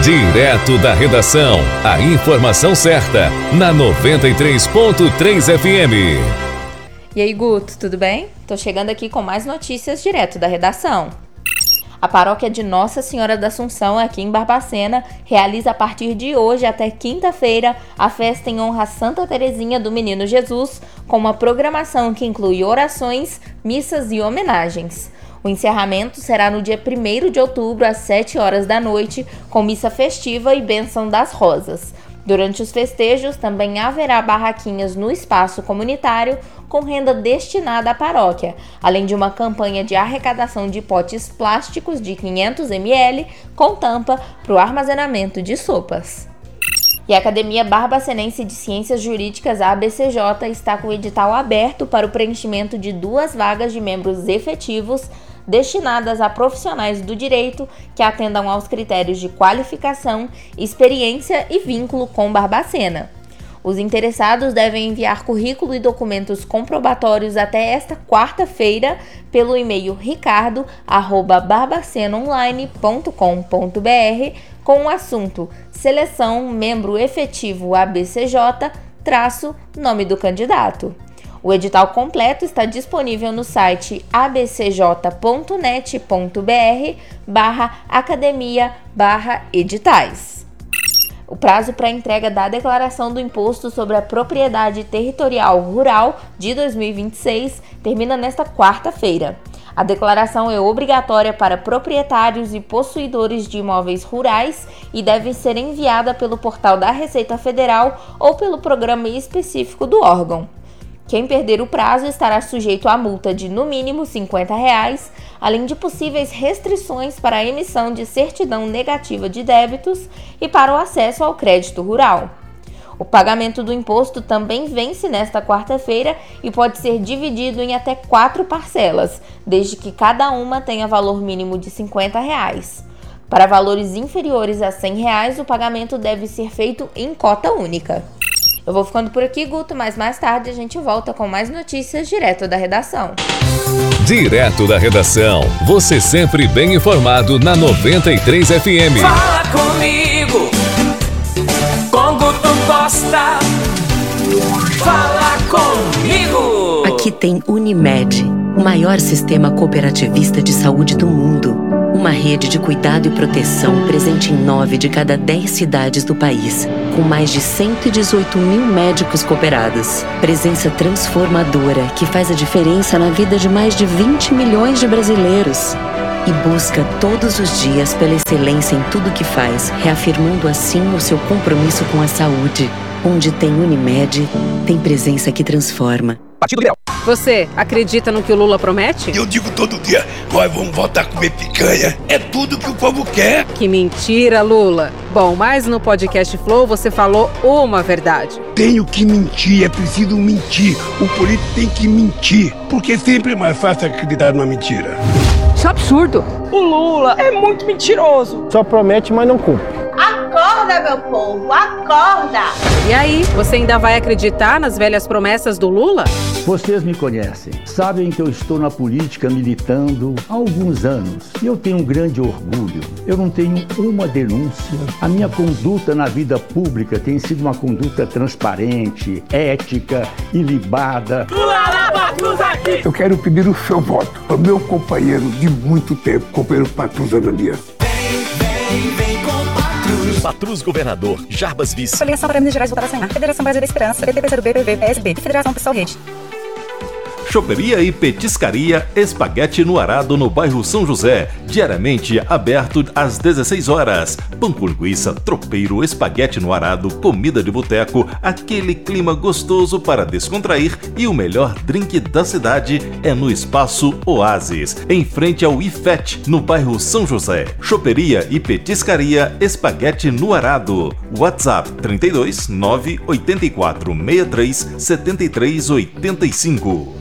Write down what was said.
Direto da redação, a informação certa, na 93.3 FM. E aí, Guto, tudo bem? Tô chegando aqui com mais notícias direto da redação. A paróquia de Nossa Senhora da Assunção, aqui em Barbacena, realiza a partir de hoje até quinta-feira a festa em honra a Santa Terezinha do Menino Jesus, com uma programação que inclui orações, missas e homenagens. O encerramento será no dia 1º de outubro, às 7 horas da noite, com missa festiva e bênção das rosas. Durante os festejos, também haverá barraquinhas no espaço comunitário com renda destinada à paróquia, além de uma campanha de arrecadação de potes plásticos de 500 ml com tampa para o armazenamento de sopas. E a Academia Barbacenense de Ciências Jurídicas, a ABCJ, está com o edital aberto para o preenchimento de 2 vagas de membros efetivos destinadas a profissionais do direito que atendam aos critérios de qualificação, experiência e vínculo com Barbacena. Os interessados devem enviar currículo e documentos comprobatórios até esta quarta-feira pelo e-mail ricardo@barbacenaonline.com.br com o assunto Seleção Membro Efetivo ABCJ, nome do candidato. O edital completo está disponível no site abcj.net.br/academia/editais. O prazo para a entrega da declaração do Imposto sobre a Propriedade Territorial Rural de 2026 termina nesta quarta-feira. A declaração é obrigatória para proprietários e possuidores de imóveis rurais e deve ser enviada pelo portal da Receita Federal ou pelo programa específico do órgão. Quem perder o prazo estará sujeito a multa de, no mínimo, R$ 50, além de possíveis restrições para a emissão de certidão negativa de débitos e para o acesso ao crédito rural. O pagamento do imposto também vence nesta quarta-feira e pode ser dividido em até 4 parcelas, desde que cada uma tenha valor mínimo de R$ 50. Para valores inferiores a R$ 100, o pagamento deve ser feito em cota única. Eu vou ficando por aqui, Guto, mas mais tarde a gente volta com mais notícias direto da redação. Direto da redação, você sempre bem informado na 93 FM. Fala comigo, com Guto Costa. Fala comigo. Aqui tem Unimed, o maior sistema cooperativista de saúde do mundo. Uma rede de cuidado e proteção presente em 9 de cada 10 cidades do país, com mais de 118 mil médicos cooperados. Presença transformadora que faz a diferença na vida de mais de 20 milhões de brasileiros. E busca todos os dias pela excelência em tudo que faz, reafirmando assim o seu compromisso com a saúde. Onde tem Unimed, tem presença que transforma. Partido Liberal. Você acredita no que o Lula promete? Eu digo todo dia, nós vamos voltar a comer picanha. É tudo que o povo quer. Que mentira, Lula. Bom, mas no podcast Flow você falou uma verdade. Tenho que mentir, é preciso mentir. O político tem que mentir, porque sempre é mais fácil acreditar numa mentira. Isso é absurdo. O Lula é muito mentiroso. Só promete, mas não cumpre. Acorda, meu povo, acorda! E aí, você ainda vai acreditar nas velhas promessas do Lula? Vocês me conhecem, sabem que eu estou na política militando há alguns anos e eu tenho um grande orgulho. Eu não tenho uma denúncia. A minha conduta na vida pública tem sido uma conduta transparente, ética, ilibada. Eu quero pedir o seu voto ao meu companheiro de muito tempo, companheiro Patrus Ananias. Vem com Patrus. Patrus Governador, Jarbas Vice. Filiação para Minas Gerais voltar a Senado. Federação Brasil da Esperança. PT, PCdoB, PV, PSB. Federação Pessoal Rede. Choperia e Petiscaria Espaguete no Arado, no bairro São José. Diariamente aberto às 16 horas. Pão com linguiça, tropeiro, espaguete no arado, comida de boteco, aquele clima gostoso para descontrair e o melhor drink da cidade é no Espaço Oasis, em frente ao IFET, no bairro São José. Choperia e Petiscaria Espaguete no Arado. WhatsApp 32 984 63 73 85.